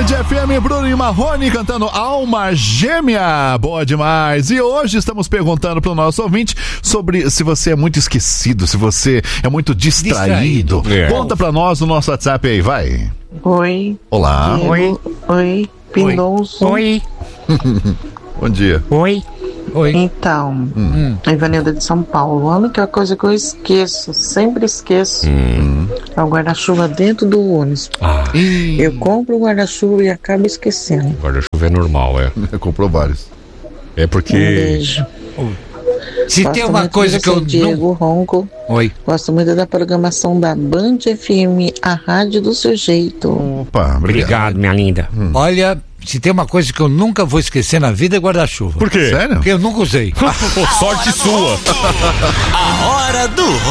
Band FM, Bruno e Marrone cantando Alma Gêmea, boa demais. E hoje estamos perguntando para o nosso ouvinte sobre se você é muito esquecido, se você é muito distraído. Conta para nós no nosso WhatsApp aí, vai. Oi. Olá. Diego. Oi. Pinoso. Oi. Bom dia. Oi. Oi. Então, Ivanilda de São Paulo. A única coisa que eu esqueço, sempre esqueço, é o guarda-chuva dentro do ônibus. Eu compro o guarda-chuva e acabo esquecendo. Guarda-chuva é normal, Comprou vários. É Um porque... beijo. Se Gosto tem uma muito coisa de que eu você, Diego Ronco. Oi. Gosto muito da programação da Band FM, a rádio do seu jeito. Opa, obrigado. minha linda. Olha, se tem uma coisa que eu nunca vou esquecer na vida é guarda-chuva. Por quê? Sério? Porque eu nunca usei. Sorte sua. A hora do